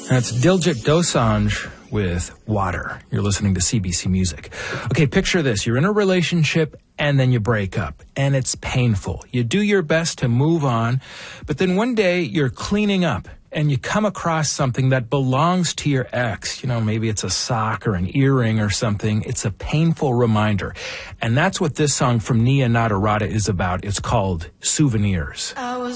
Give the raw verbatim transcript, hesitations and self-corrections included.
That's Diljit Dosanjh with Water. You're listening to C B C Music. Okay, picture this. You're in a relationship and then you break up and it's painful. You do your best to move on, but then one day you're cleaning up and you come across something that belongs to your ex. You know, maybe it's a sock or an earring or something. It's a painful reminder. And that's what this song from Nia Nadarata is about. It's called Souvenirs. I was